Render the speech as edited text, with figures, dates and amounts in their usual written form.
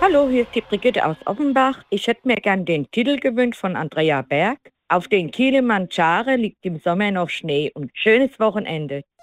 Hallo, hier ist die Brigitte aus Offenbach. Ich hätte mir gern den Titel gewünscht von Andrea Berg. Auf den Kilimanjaro liegt im Sommer noch Schnee und schönes Wochenende.